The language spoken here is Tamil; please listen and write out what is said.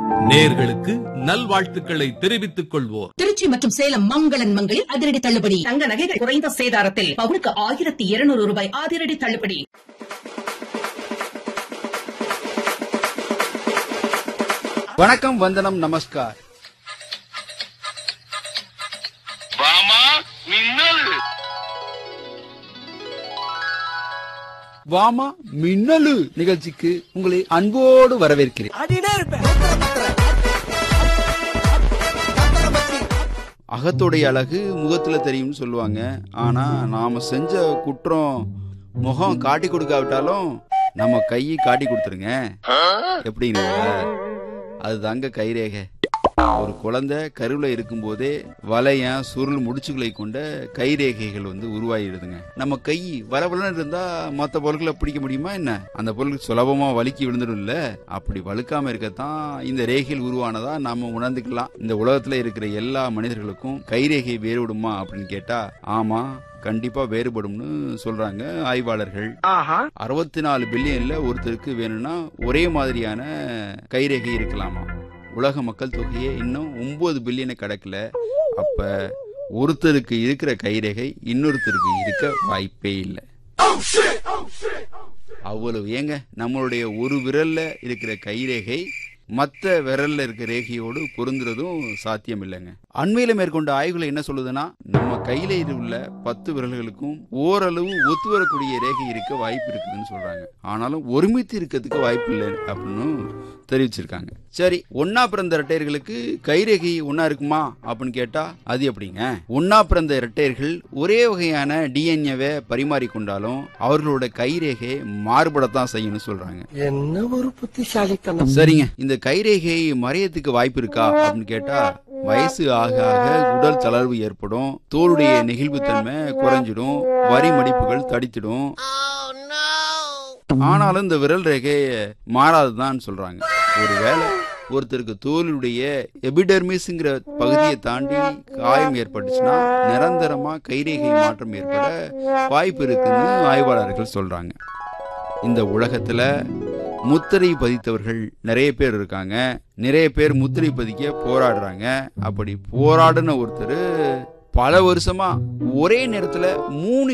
நேயர்களுக்கு நல்வாழ்த்துக்களை தெரிவித்துக் கொள்வோர். திருச்சி மற்றும் சேலம் மங்களன் மங்களில் அதிரடி தள்ளுபடி. தங்க நகைகள் குறைந்த சேதாரத்தில் பவுனுக்கு 1200 ரூபாய் அதிரடி தள்ளுபடி. வணக்கம், வந்தனம், நமஸ்கார். வாமா மின்னலு நிகழ்ச்சிக்கு உங்களை அன்போடு வரவேற்கிறேன். அகத்துடைய அழகு முகத்துல தெரியும்னு சொல்லுவாங்க. ஆனா நாம செஞ்ச குற்றம் முகம் காட்டி கொடுக்காவிட்டாலும் நம்ம கையை காட்டி கொடுத்துருங்க. எப்படின்னு அதுதாங்க கைரேகை. ஒரு குழந்தை கருவில இருக்கும் போதே வளையம் சுருள் முடிச்சுகளை கொண்ட கைரேகைகள் உருவாகிடுதுங்க. நம்ம கை வளவலன்னு இருந்தா மற்ற பொருட்களை பிடிக்க முடியுமா என்ன? அந்த பொருள் சுலபமா வலிக்கி விழுந்துடும் இல்ல? அப்படி வலுக்காம இருக்கத்தான் இந்த ரேகைகள் உருவானதா நாம உணர்ந்துக்கலாம். இந்த உலகத்துல இருக்கிற எல்லா மனிதர்களுக்கும் கைரேகை வேறுபடுமா அப்படின்னு கேட்டா ஆமா, கண்டிப்பா வேறுபடும்னு சொல்றாங்க ஆய்வாளர்கள். 64 பில்லியன்ல ஒருத்தருக்கு வேணும்னா ஒரே மாதிரியான கைரேகை இருக்கலாமா. உலக மக்கள் தொகையே இன்னும் 9 பில்லியனை கடக்கல. அப்ப ஒருத்தருக்கு இருக்கிற கைரேகை இன்னொருத்தருக்கு இருக்க வாய்ப்பே இல்லை. அவ்வளவு ஏங்க, நம்மளுடைய ஒரு விரல்ல இருக்கிற கைரேகை மற்ற விரல்ல இருக்க ரேகையோடு பொருந்துறதும் சாத்தியம் இல்லைங்க. அண்மையில மேற்கொண்ட ஆய்வுல என்ன சொல்லுதுன்னா, நம்ம கையில உள்ள 10 விரல்களுக்கும் ஓரளவு ஒத்து வரக்கூடிய ரேகை இருக்க வாய்ப்பு இருக்குதுன்னு சொல்றாங்க. ஆனாலும் ஒருமித்து இருக்கிறதுக்கு வாய்ப்பு இல்லை அப்படின்னு தெரிவிச்சிருக்காங்க. சரி, ஒன்னா பிறந்த இரட்டையர்களுக்கு கைரேகை ஒன்னா இருக்குமா அப்படின்னு கேட்டா அது எப்படிங்க? ஒன்னா பிறந்த இரட்டையர்கள் ஒரே வகையான டிஎன்ஏவை பரிமாறிக்கொண்டாலும் அவர்களோட கைரேகை மாறுபடத்தான் செய்யணும்னு சொல்றாங்க. என்ன ஒரு புத்திசாலித்தனம். சரிங்க, இந்த கைரேகை மறையத்துக்கு வாய்ப்பு இருக்கா அப்படின்னு கேட்டா வயசு ஆக ஆக உடல் தளர்வு ஏற்படும், தோளுடைய நெகிழ்வுத்தன்மை குறைஞ்சிடும், வரி மடிப்புகள் தடித்திடும். ஆனாலும் இந்த விரல் ரேகை மாறாதுதான் சொல்றாங்க. ஒருவேளை ஒருத்தருக்கு தோலுடைய எபிடெர்மிஸ்ங்கிற பகுதியை தாண்டி காயம் ஏற்பட்டுச்சுன்னா நிரந்தரமா கைரேகை மாற்றம் ஏற்பட வாய்ப்பு இருக்குன்னு ஆய்வாளர்கள் சொல்றாங்க. இந்த உலகத்துல முத்திரை பதித்தவர்கள் நிறைய பேர் இருக்காங்க. நிறைய பேர் முத்திரை பதிக்க போராடுறாங்க. அப்படி போராடின ஒருத்தர் பல வருஷமா ஒரே நேரத்துல 3